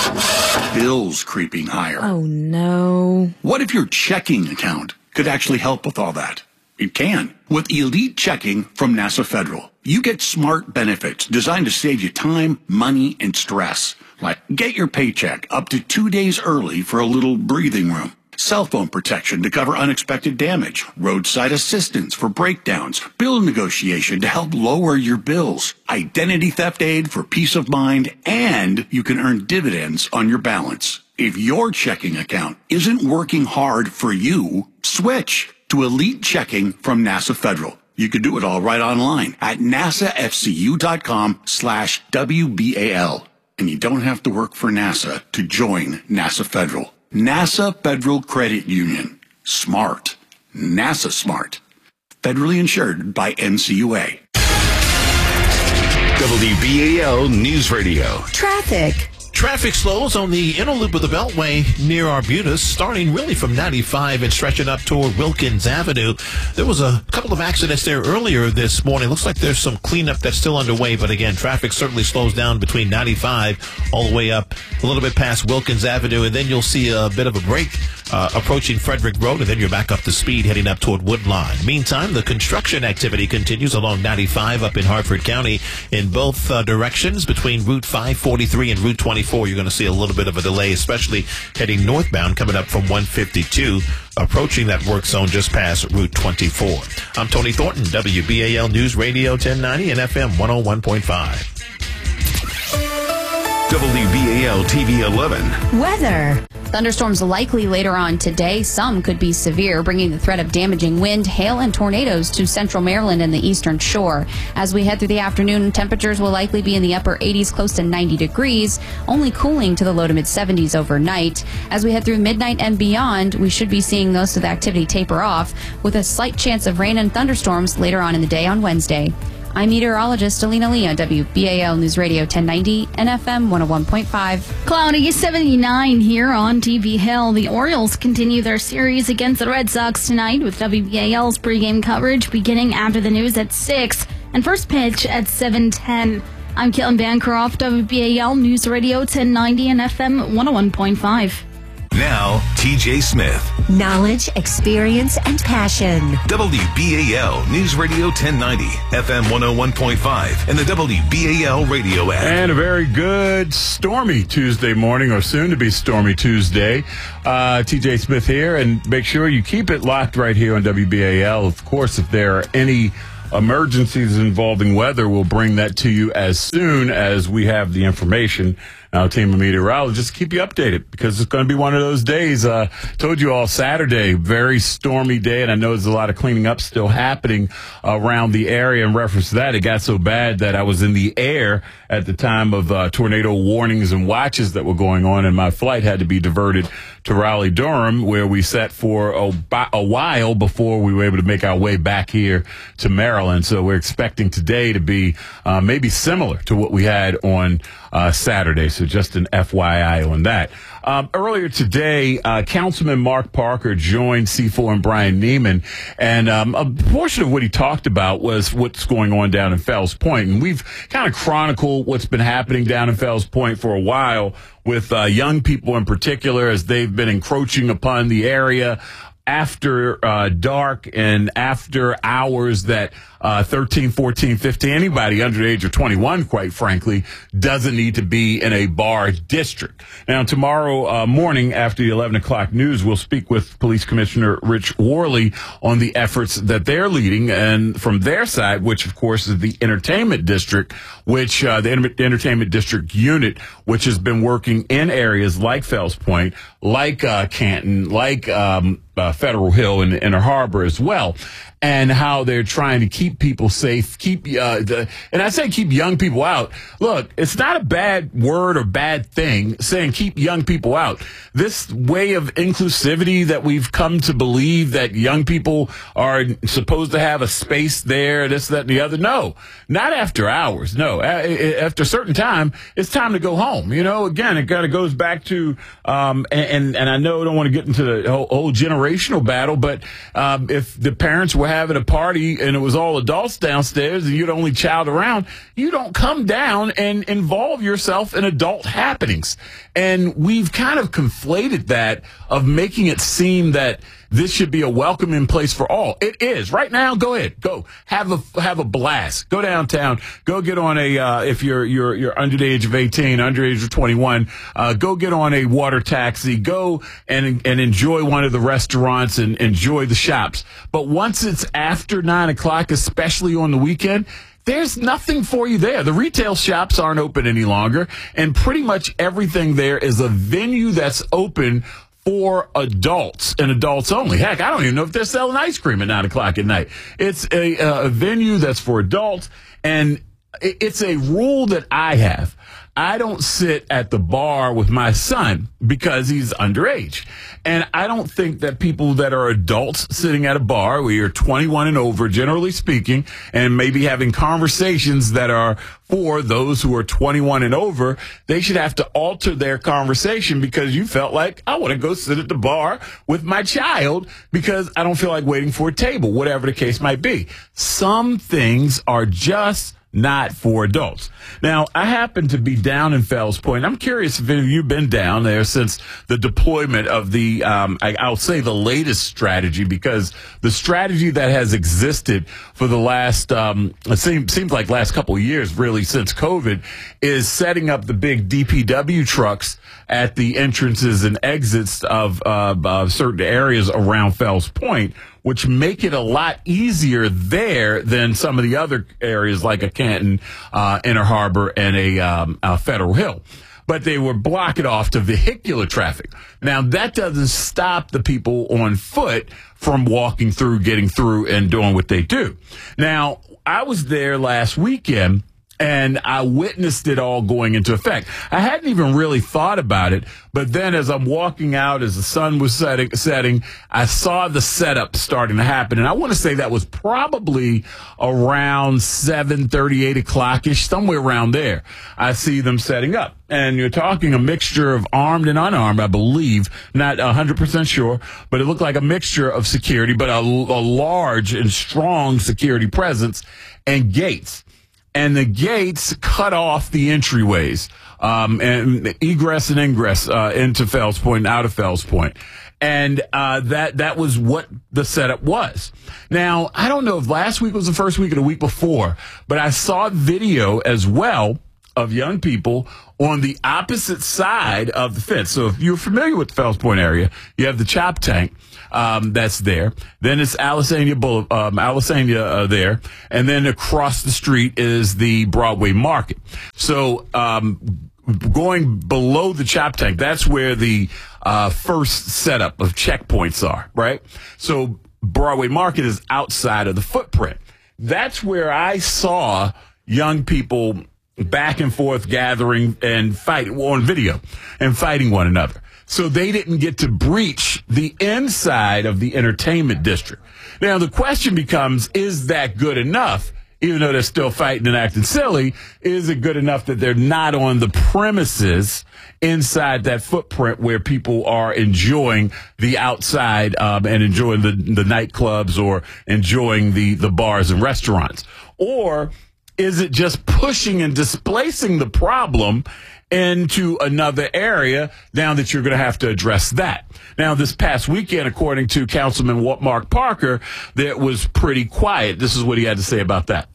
bills creeping higher. Oh, no. What if your checking account could actually help with all that? It can. With Elite Checking from NASA Federal, you get smart benefits designed to save you time, money, and stress. Like get your paycheck up to two days early for a little breathing room. Cell phone protection to cover unexpected damage. Roadside assistance for breakdowns. Bill negotiation to help lower your bills. Identity theft aid for peace of mind. And you can earn dividends on your balance. If your checking account isn't working hard for you, switch to Elite Checking from NASA Federal. You can do it all right online at nasafcu.com slash WBAL. And you don't have to work for NASA to join NASA Federal. NASA Federal Credit Union. Smart. NASA Smart. Federally insured by N C U A. W B A L News Radio. Traffic. Traffic slows on the inner loop of the Beltway near Arbutus, starting really from ninety-five and stretching up toward Wilkins Avenue. There was a couple of accidents there earlier this morning. Looks like there's some cleanup that's still underway, but again, traffic certainly slows down between ninety-five all the way up a little bit past Wilkins Avenue, and then you'll see a bit of a break uh, approaching Frederick Road, and then you're back up to speed heading up toward Woodline. Meantime, the construction activity continues along ninety-five up in Hartford County in both uh, directions between Route five forty-three and Route twenty-four. You're going to see a little bit of a delay, especially heading northbound, coming up from one fifty-two, approaching that work zone just past Route twenty-four. I'm Tony Thornton, W B A L News Radio ten ninety and F M one oh one point five. W B A L T V eleven. Weather. Thunderstorms likely later on today. Some could be severe, bringing the threat of damaging wind, hail, and tornadoes to central Maryland and the eastern shore. As we head through the afternoon, temperatures will likely be in the upper eighties, close to ninety degrees, only cooling to the low to mid seventies overnight. As we head through midnight and beyond, we should be seeing most of the activity taper off, with a slight chance of rain and thunderstorms later on in the day on Wednesday. I'm meteorologist Alina Lee on W B A L News Radio ten ninety and F M one oh one point five. Cloudy seventy-nine here on T V Hill. The Orioles continue their series against the Red Sox tonight with W B A L's pregame coverage beginning after the news at six and first pitch at seven ten. I'm Caitlin Bancroft, W B A L News Radio ten ninety and F M one oh one point five. Now, T J Smith. Knowledge, experience, and passion. W B A L News Radio ten ninety, F M one oh one point five, and the W B A L radio app. And a very good stormy Tuesday morning, or soon to be stormy Tuesday. Uh, T J Smith here, and make sure you keep it locked right here on W B A L. Of course, if there are any emergencies involving weather, we'll bring that to you as soon as we have the information. Our team of meteorologists keep you updated, because it's going to be one of those days. Uh, told you all Saturday, very stormy day, and I know there's a lot of cleaning up still happening around the area. In reference to that, it got so bad that I was in the air at the time of uh, tornado warnings and watches that were going on, and my flight had to be diverted to Raleigh-Durham, where we sat for a, a while before we were able to make our way back here to Maryland. So we're expecting today to be uh, maybe similar to what we had on uh, Saturday. So just an F Y I on that. Um, earlier today, uh, Councilman Mark Parker joined C four and Brian Neiman, and um, a portion of what he talked about was what's going on down in Fells Point. And we've kind of chronicled what's been happening down in Fells Point for a while, with uh, young people in particular, as they've been encroaching upon the area after uh, dark and after hours that uh, thirteen, fourteen, fifteen, anybody under the age of twenty-one, quite frankly, doesn't need to be in a bar district. Now, tomorrow uh, morning after the eleven o'clock news, we'll speak with Police Commissioner Rich Worley on the efforts that they're leading, and from their side, which, of course, is the Entertainment District, which uh, the Enter- Entertainment District unit, which has been working in areas like Fells Point, like uh, Canton, like um, uh, Federal Hill and Inner Harbor as well, and how they're trying to keep people safe, keep uh, the, and I say keep young people out. Look, it's not a bad word or bad thing saying keep young people out. This way of inclusivity that we've come to believe that young people are supposed to have a space there, this, that, and the other. No, not after hours. No, after a certain time, it's time to go home. You know, again, it kind of goes back to, um, and, and I know I don't want to get into the whole, whole generational battle, but um, if the parents were having a party and it was all adults downstairs and you're the only child around, you don't come down and involve yourself in adult happenings. And we've kind of conflated that of making it seem that this should be a welcoming place for all. It is. Right now, go ahead. Go. Have a have a blast. Go downtown. Go get on a, uh, if you're you're you're under the age of eighteen, under the age of twenty-one, uh, go get on a water taxi. Go and and enjoy one of the restaurants and enjoy the shops. But once it's after nine o'clock, especially on the weekend, there's nothing for you there. The retail shops aren't open any longer, and pretty much everything there is a venue that's open for adults and adults only. Heck, I don't even know if they're selling ice cream at nine o'clock at night. It's a, a venue that's for adults, and it's a rule that I have. I don't sit at the bar with my son because he's underage. And I don't think that people that are adults sitting at a bar where you're twenty-one and over, generally speaking, and maybe having conversations that are for those who are twenty-one and over, they should have to alter their conversation because you felt like, I want to go sit at the bar with my child because I don't feel like waiting for a table, whatever the case might be. Some things are just not for adults. Now, I happen to be down in Fells Point. I'm curious if any of you've been down there since the deployment of the, um, I, I'll say the latest strategy, because the strategy that has existed for the last, um, it seems, seems like last couple of years, really, since COVID, is setting up the big D P W trucks at the entrances and exits of, uh, of certain areas around Fells Point, which make it a lot easier there than some of the other areas like a Canton, uh, Inner Harbor, and a, um, a Federal Hill. but they were blocking off to vehicular traffic. Now, that doesn't stop the people on foot from walking through, getting through, and doing what they do. Now, I was there last weekend, and I witnessed it all going into effect. I hadn't even really thought about it, but then as I'm walking out, as the sun was setting, setting, I saw the setup starting to happen. And I want to say that was probably around seven thirty, eight o'clock-ish, somewhere around there. I see them setting up. And you're talking a mixture of armed and unarmed, I believe. Not one hundred percent sure, but it looked like a mixture of security, but a, a large and strong security presence and gates. And the gates cut off the entryways, um, and egress and ingress, uh, into Fells Point and out of Fells Point. And, uh, that, that was what the setup was. Now, I don't know if last week was the first week or the week before, but I saw video as well of young people on the opposite side of the fence. So if you're familiar with the Fells Point area, you have the Chop Tank. Um, that's there. Then it's Alexandria Boulevard, um, Alexandria, uh, there. And then across the street is the Broadway Market. So, um, going below the Chop Tank, that's where the, uh, first setup of checkpoints are, right? So Broadway Market is outside of the footprint. That's where I saw young people back and forth gathering and fighting on video and fighting one another. So they didn't get to breach the inside of the entertainment district. Now, the question becomes, is that good enough? Even though they're still fighting and acting silly, is it good enough that they're not on the premises inside that footprint where people are enjoying the outside um, and enjoying the, the nightclubs or enjoying the, the bars and restaurants? Or is it just pushing and displacing the problem into another area now that you're going to have to address that? Now, this past weekend, according to Councilman Mark Parker, that was pretty quiet. This is what he had to say about that.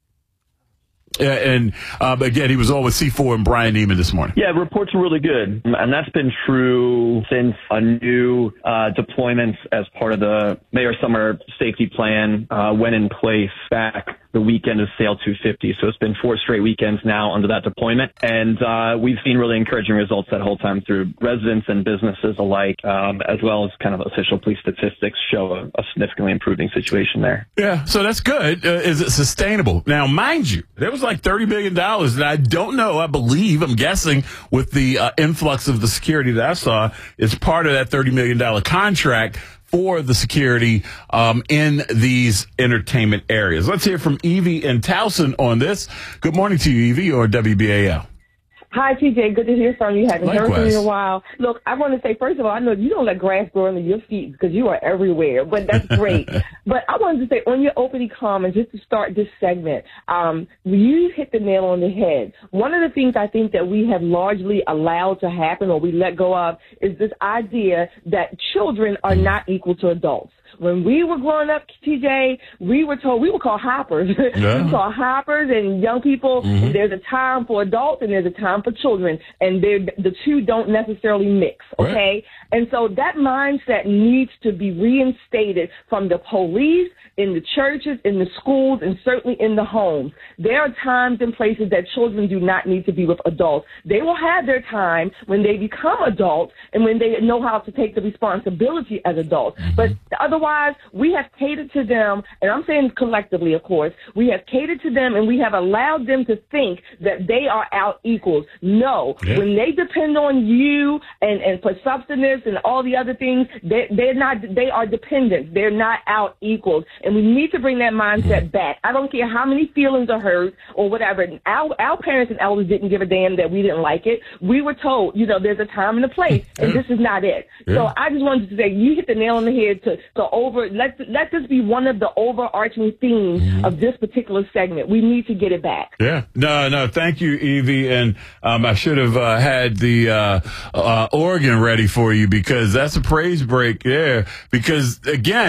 Uh, and um, again, he was on with C four and Brian Neiman this morning. Yeah, reports are really good. And that's been true since a new uh, deployment as part of the Mayor Summer Safety Plan uh, went in place back the weekend of Sale two fifty. So it's been four straight weekends now under that deployment. And uh, we've seen really encouraging results that whole time through residents and businesses alike, um, as well as kind of official police statistics show a, a significantly improving situation there. Yeah, so that's good. Uh, is it sustainable? Now, mind you, there was like thirty million dollars, and I don't know, I believe, I'm guessing, with the uh, influx of the security that I saw, it's part of that thirty million dollars contract for the security um, in these entertainment areas. Let's hear from Evie in Towson on this. Good morning to you, Evie, or W B A L. Hi, T J. Good to hear from you. Haven't heard from you in Likewise. a while. Look, I want to say, first of all, I know you don't let grass grow under your feet because you are everywhere, but that's great. But I wanted to say, on your opening comments, just to start this segment, um, you hit the nail on the head. One of the things I think that we have largely allowed to happen or we let go of is this idea that children are not equal to adults. When we were growing up, T J, we were told we were called hoppers. Yeah. We were called hoppers, and young people, Mhm. there's a time for adults and there's a time for children, and they're, the two don't necessarily mix, okay? Right. And so that mindset needs to be reinstated from the police, in the churches, in the schools, and certainly in the homes. There are times and places that children do not need to be with adults. They will have their time when they become adults and when they know how to take the responsibility as adults. Mm-hmm. But otherwise, we have catered to them, and I'm saying collectively, of course, we have catered to them and we have allowed them to think that they are out equals. No, Yeah. when they depend on you and, and for substance and all the other things, they, they're not, they are dependent. They're not out equals. And we need to bring that mindset back. I don't care how many feelings are hurt or whatever. Our, our parents and elders didn't give a damn that we didn't like it. We were told, you know, there's a time and a place, and this is not it. Yeah. So I just wanted to say, you hit the nail on the head to, to over, let, let this be one of the overarching themes Mm-hmm. of this particular segment. We need to get it back. Yeah. No, no. Thank you, Evie. And um, I should have uh, had the uh, uh, organ ready for you because that's a praise break there. Because, again,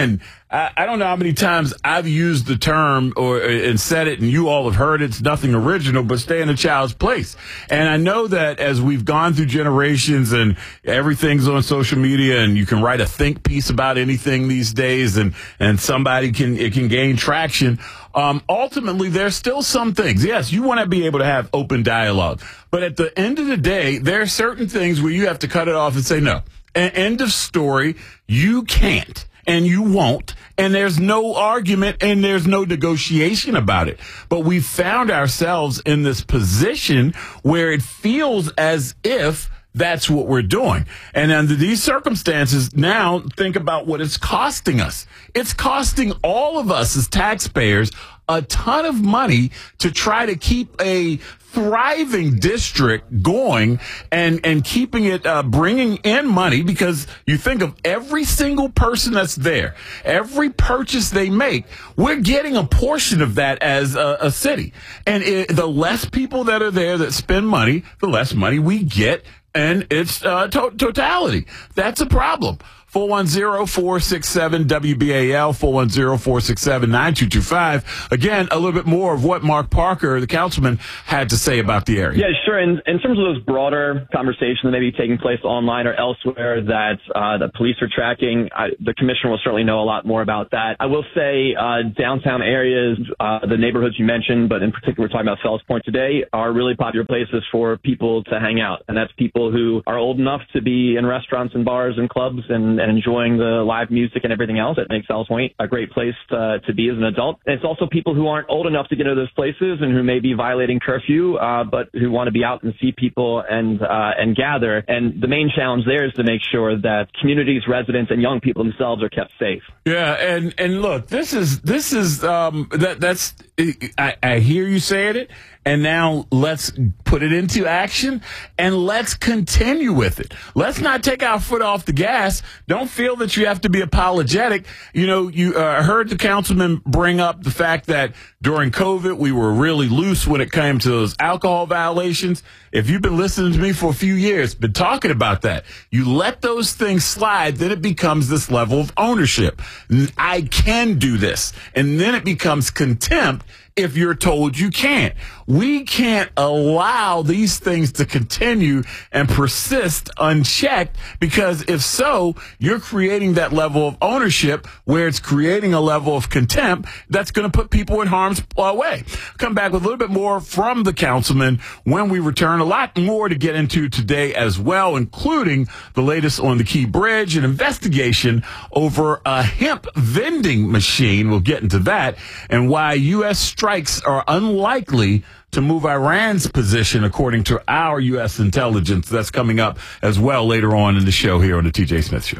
I, I don't know how many times I've used the term or and said it, and you all have heard it. It's nothing original, but stay in a child's place. And I know that as we've gone through generations and everything's on social media, and you can write a think piece about anything these days, and and somebody can it can gain traction. Um, ultimately, there's still some things. Yes, you want to be able to have open dialogue, but at the end of the day, there are certain things where you have to cut it off and say no. A- end of story. You can't. And you won't, and there's no argument and there's no negotiation about it. But we found ourselves in this position where it feels as if that's what we're doing. And under these circumstances, now think about what it's costing us. It's costing all of us as taxpayers a ton of money to try to keep a thriving district going and, and keeping it, uh, bringing in money, because you think of every single person that's there, every purchase they make, we're getting a portion of that as a, a city. And it, the less people that are there that spend money, the less money we get, and it's uh, to- totality. That's a problem. four one zero, four six seven, W B A L, four one zero, four six seven, nine two two five. Again, a little bit more of what Mark Parker, the councilman, had to say about the area. Yeah, sure. In, in terms of those broader conversations that may be taking place online or elsewhere that uh, the police are tracking, I, the commissioner will certainly know a lot more about that. I will say uh, downtown areas, uh, the neighborhoods you mentioned, but in particular we're talking about Fells Point today, are really popular places for people to hang out. And that's people who are old enough to be in restaurants and bars and clubs and, and enjoying the live music and everything else that makes Fells Point a great place to, to be as an adult. And it's also people who aren't old enough to get into those places and who may be violating curfew, uh, but who want to be out and see people and uh, and gather. And the main challenge there is to make sure that communities, residents, and young people themselves are kept safe. Yeah, and and look, this is this is um that that's I, I hear you saying it, and now let's put it into action and let's continue with it. Let's not take our foot off the gas. Don't feel that you have to be apologetic. You know, you uh, heard the councilman bring up the fact that during COVID we were really loose when it came to those alcohol violations. If you've been listening to me for a few years, been talking about that, you let those things slide, then it becomes this level of ownership. I can do this. And then it becomes contempt if you're told you can't. We can't allow these things to continue and persist unchecked, because if so, you're creating that level of ownership where it's creating a level of contempt that's going to put people in harm's way. Come back with a little bit more from the councilman when we return. A lot more to get into today as well, including the latest on the Key Bridge, an investigation over a hemp vending machine. We'll get into that, and why U S strikes are unlikely to move Iran's position, according to our U S intelligence. That's coming up as well later on in the show here on the T J Smith Show.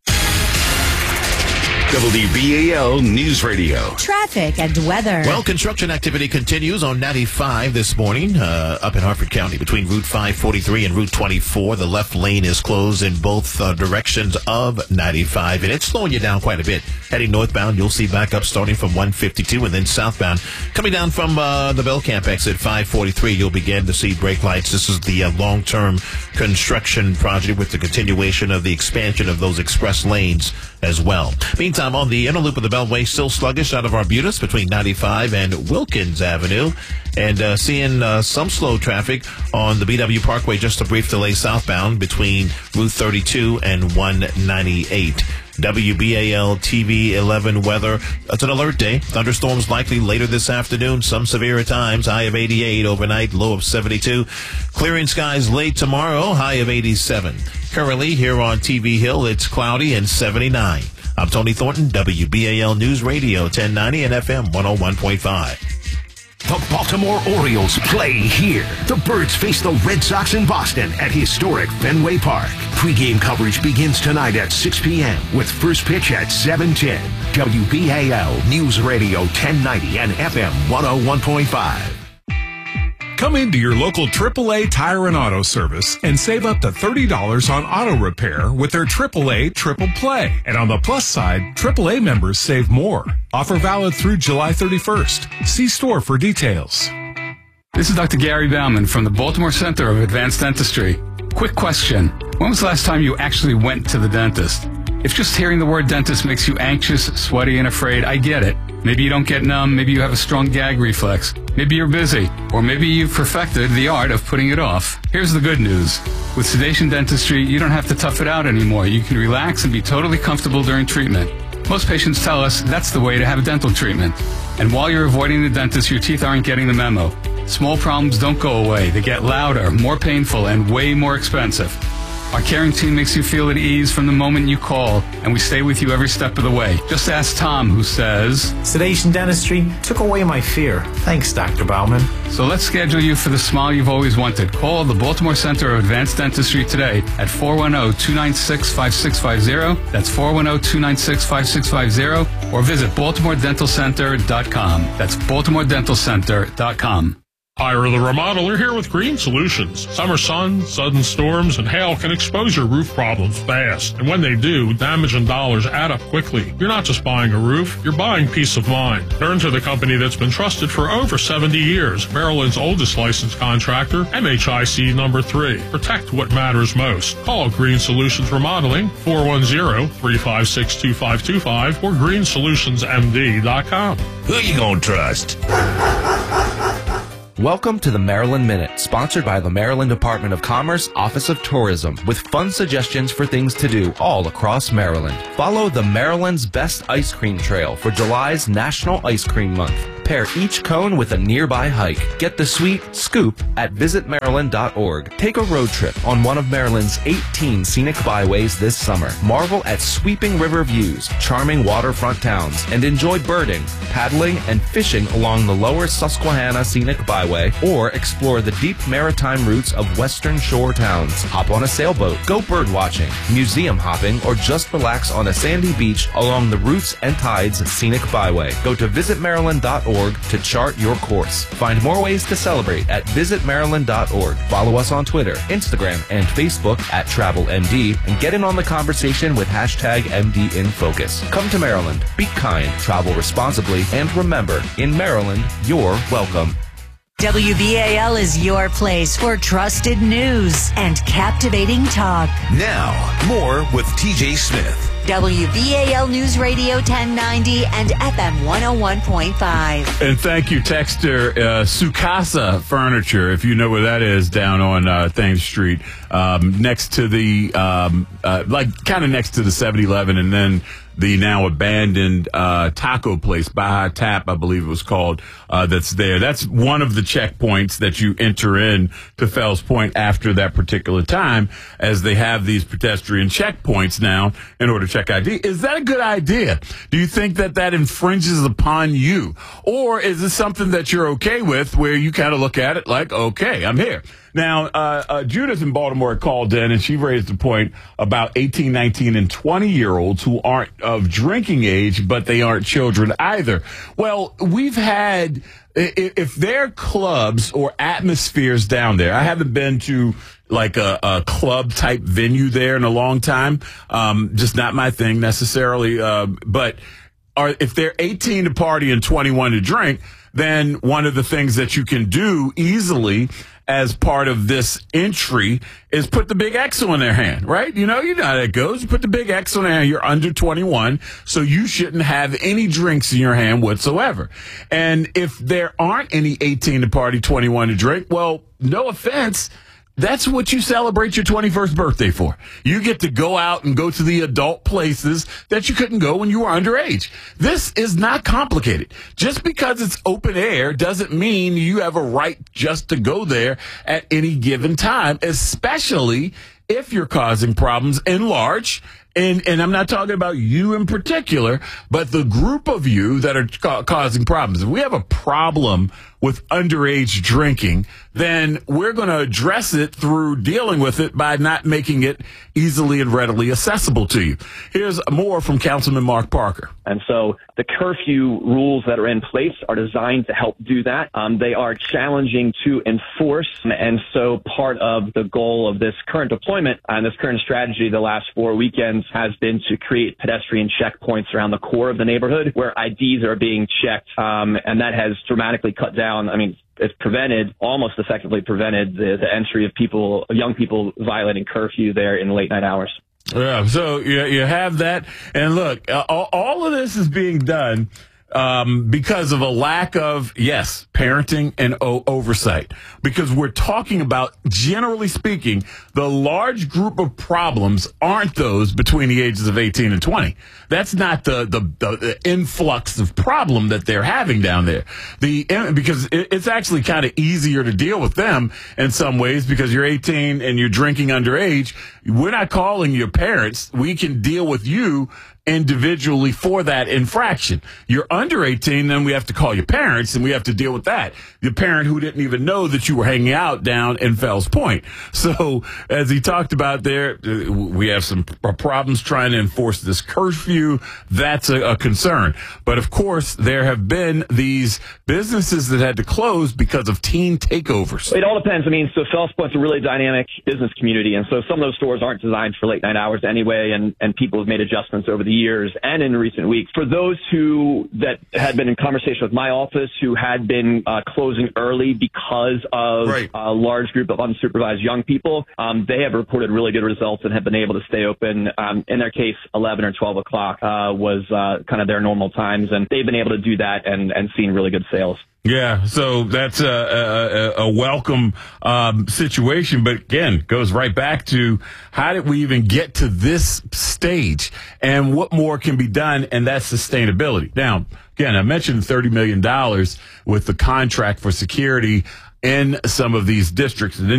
W B A L News Radio. Traffic and weather. Well, construction activity continues on ninety-five this morning uh, up in Harford County between Route five forty-three and Route twenty-four. The left lane is closed in both uh, directions of ninety-five, and it's slowing you down quite a bit. Heading northbound, you'll see backup starting from one fifty-two, and then southbound. Coming down from uh, the Bellcamp exit five forty-three, you'll begin to see brake lights. This is the uh, long-term construction project with the continuation of the expansion of those express lanes as well. Meantime, on the inner loop of the Beltway, still sluggish out of Arbutus between ninety-five and Wilkins Avenue, and uh, seeing uh, some slow traffic on the B W Parkway. Just a brief delay southbound between Route thirty-two and one ninety-eight. W B A L T V eleven weather. It's an alert day. Thunderstorms likely later this afternoon. Some severe at times. High of eighty-eight overnight. Low of seventy-two. Clearing skies late tomorrow. High of eighty-seven. Currently here on T V Hill, it's cloudy and seventy-nine. I'm Tony Thornton, W B A L News Radio ten ninety and F M one oh one point five. The Baltimore Orioles play here. The Birds face the Red Sox in Boston at historic Fenway Park. Pre-game coverage begins tonight at six p.m. with first pitch at seven ten. W B A L News Radio ten ninety and F M one oh one point five. Come into your local triple A Tire and Auto Service and save up to thirty dollars on auto repair with their triple A Triple Play. And on the plus side, triple A members save more. Offer valid through July thirty-first. See store for details. This is Doctor Gary Bauman from the Baltimore Center of Advanced Dentistry. Quick question. When was the last time you actually went to the dentist? If just hearing the word dentist makes you anxious, sweaty, and afraid, I get it. Maybe you don't get numb, maybe you have a strong gag reflex, maybe you're busy, or maybe you've perfected the art of putting it off. Here's the good news. With Sedation Dentistry, you don't have to tough it out anymore. You can relax and be totally comfortable during treatment. Most patients tell us that's the way to have a dental treatment. And while you're avoiding the dentist, your teeth aren't getting the memo. Small problems don't go away. They get louder, more painful, and way more expensive. Our caring team makes you feel at ease from the moment you call, and we stay with you every step of the way. Just ask Tom, who says, Sedation Dentistry took away my fear. Thanks, Doctor Bauman. So let's schedule you for the smile you've always wanted. Call the Baltimore Center of Advanced Dentistry today at four one zero, two nine six, five six five zero. That's four one zero, two nine six, five six five zero. Or visit baltimore dental center dot com. That's baltimore dental center dot com. Ira the Remodeler here with Green Solutions. Summer sun, sudden storms, and hail can expose your roof problems fast. And when they do, damage and dollars add up quickly. You're not just buying a roof, you're buying peace of mind. Turn to the company that's been trusted for over seventy years, Maryland's oldest licensed contractor, M H I C number three. Protect what matters most. Call Green Solutions Remodeling, four one zero, three five six, two five two five or green solutions m d dot com. Who you gonna trust? Welcome to the Maryland Minute, sponsored by the Maryland Department of Commerce, Office of Tourism, with fun suggestions for things to do all across Maryland. Follow the Maryland's Best Ice Cream Trail for July's National Ice Cream Month. Pair each cone with a nearby hike. Get the sweet scoop at visit maryland dot org. Take a road trip on one of Maryland's eighteen scenic byways this summer. Marvel at sweeping river views, charming waterfront towns, and enjoy birding, paddling, and fishing along the lower Susquehanna Scenic Byway, or explore the deep maritime routes of western shore towns. Hop on a sailboat, go bird watching, museum hopping, or just relax on a sandy beach along the Roots and Tides Scenic Byway. Go to visit maryland dot org to chart your course. Find more ways to celebrate at visit maryland dot org. Follow us on Twitter, Instagram, and Facebook at Travel M D, and get in on the conversation with hashtag M D in Focus. Come to Maryland, be kind, travel responsibly, and remember, in Maryland, you're welcome. W B A L is your place for trusted news and captivating talk. Now, more with T J Smith. W B A L News Radio ten ninety and F M one oh one point five. And thank you, Texter uh, Sukasa Furniture, if you know where that is, down on uh, Thames Street, um, next to the, um, uh, like kind of next to the seven eleven, and then the now abandoned uh, taco place, Baja Tap, I believe it was called, uh, that's there. That's one of the checkpoints that you enter in to Fells Point after that particular time, as they have these pedestrian checkpoints now in order to check I D. Is that a good idea? Do you think that that infringes upon you? Or is it something that you're okay with, where you kind of look at it like, okay, I'm here? Now, uh, uh, Judith in Baltimore called in, and she raised a point about eighteen, nineteen, and twenty-year-olds who aren't of drinking age, but they aren't children either. Well, we've had, if there are clubs or atmospheres down there, I haven't been to like a, a club-type venue there in a long time, um, just not my thing necessarily, uh, but are, if they're eighteen to party and twenty-one to drink, then one of the things that you can do easily as part of this entry is put the big X on their hand, right? You know, you know how that goes. You put the big X on their hand. You're under twenty-one, so you shouldn't have any drinks in your hand whatsoever. And if there aren't any eighteen to party, twenty-one to drink, well, no offense, that's what you celebrate your twenty-first birthday for. You get to go out and go to the adult places that you couldn't go when you were underage. This is not complicated. Just because it's open air doesn't mean you have a right just to go there at any given time, especially if you're causing problems in large. And, and I'm not talking about you in particular, but the group of you that are ca- causing problems. If we have a problem with underage drinking, then we're going to address it through dealing with it by not making it easily and readily accessible to you. Here's more from Councilman Mark Parker. And so the curfew rules that are in place are designed to help do that. Um, they are challenging to enforce. And so part of the goal of this current deployment and this current strategy the last four weekends has been to create pedestrian checkpoints around the core of the neighborhood where I Ds are being checked. Um, and that has dramatically cut down. I mean, it's prevented, almost effectively prevented the, the entry of people, young people violating curfew there in late night hours. Yeah, so you, you have that. And look, uh, all, all of this is being done um, because of a lack of, yes, parenting and o- oversight. Because we're talking about, generally speaking, the large group of problems aren't those between the ages of eighteen and twenty. That's not the, the, the, the influx of problem that they're having down there. The because it, it's actually kind of easier to deal with them in some ways because you're eighteen and you're drinking underage. We're not calling your parents. We can deal with you individually for that infraction. You're under eighteen, then we have to call your parents and we have to deal with that. The parent who didn't even know that you were hanging out down in Fells Point. So as he talked about there, we have some problems trying to enforce this curfew. That's a, a concern. But of course, there have been these businesses that had to close because of teen takeovers. It all depends. I mean, so Fells Point's a really dynamic business community. And so some of those stores aren't designed for late night hours anyway. And, and people have made adjustments over the years and in recent weeks. For those who that had been in conversation with my office who had been uh, closing early because of right. a large group of unsupervised young people, um, they have reported really good results and have been able to stay open. Um, in their case, eleven or twelve o'clock uh, was uh, kind of their normal times, and they've been able to do that and, and seen really good sales. Yeah, so that's a, a, a welcome um, situation, but again, goes right back to how did we even get to this stage and what more can be done, and that's sustainability. Now, again, I mentioned thirty million dollars with the contract for security in some of these districts. And then